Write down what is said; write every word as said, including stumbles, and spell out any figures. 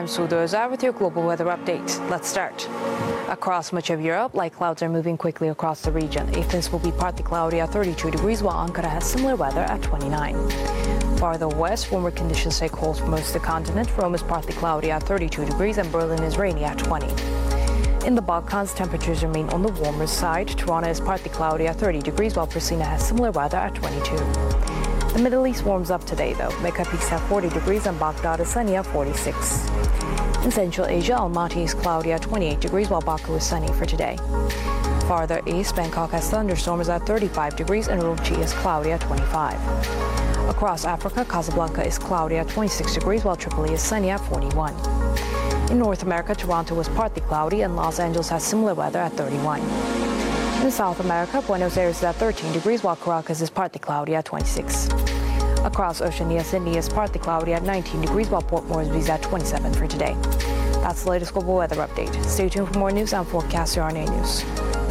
I'm Sudo Azar with your global weather update. Let's start. Across much of Europe, light clouds are moving quickly across the region. Athens will be partly cloudy at thirty-two degrees, while Ankara has similar weather at twenty-nine. Farther west, warmer conditions take hold for most of the continent. Rome is partly cloudy at thirty-two degrees, and Berlin is rainy at twenty. In the Balkans, temperatures remain on the warmer side. Tirana is partly cloudy at thirty degrees, while Pristina has similar weather at twenty-two. The Middle East warms up today, though. Mecca peaks at forty degrees and Baghdad is sunny at forty-six. In Central Asia, Almaty is cloudy at twenty-eight degrees, while Baku is sunny for today. Farther east, Bangkok has thunderstorms at thirty-five degrees and Urumqi is cloudy at twenty-five. Across Africa, Casablanca is cloudy at twenty-six degrees, while Tripoli is sunny at forty-one. In North America, Toronto was partly cloudy and Los Angeles has similar weather at thirty-one. In South America, Buenos Aires is at thirteen degrees, while Caracas is partly cloudy at twenty-six. Across Oceania, Sydney is partly cloudy at nineteen degrees, while Port Moresby is at twenty-seven for today. That's the latest global weather update. Stay tuned for more news and forecast here on A News.